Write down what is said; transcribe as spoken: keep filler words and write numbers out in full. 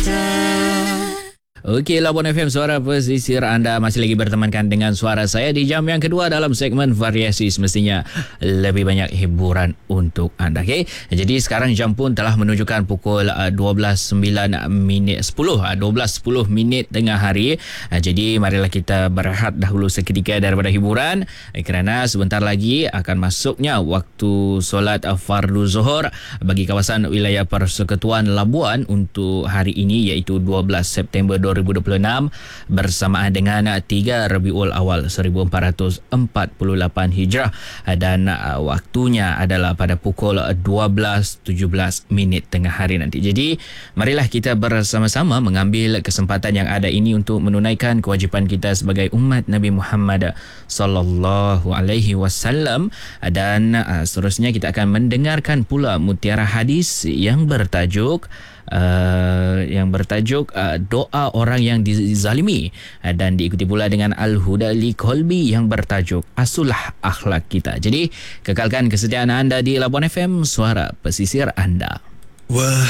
Okey, Labuan F M, suara pesisir anda masih lagi bertemankan dengan suara saya di jam yang kedua dalam segmen variasi, semestinya lebih banyak hiburan untuk anda. Okey, jadi sekarang jam pun telah menunjukkan pukul dua belas sembilan minit sepuluh, dua belas sepuluh minit tengah hari. Jadi marilah kita berehat dahulu seketika daripada hiburan, kerana sebentar lagi akan masuknya waktu solat fardu zuhur bagi kawasan wilayah Persekutuan Labuan untuk hari ini, iaitu dua belas September dua ribu dua puluh enam bersamaan dengan tiga Rabiul Awal seribu empat ratus empat puluh lapan Hijrah, dan uh, waktunya adalah pada pukul dua belas tujuh belas minit tengah hari nanti. Jadi marilah kita bersama-sama mengambil kesempatan yang ada ini untuk menunaikan kewajipan kita sebagai umat Nabi Muhammad sallallahu alaihi wasallam, dan uh, seterusnya kita akan mendengarkan pula mutiara hadis yang bertajuk Uh, yang bertajuk uh, doa orang yang dizalimi, uh, dan diikuti pula dengan Al-Huda li Qalbi yang bertajuk asulah akhlak kita. Jadi kekalkan kesetiaan anda di Labuan F M, suara pesisir anda. Wah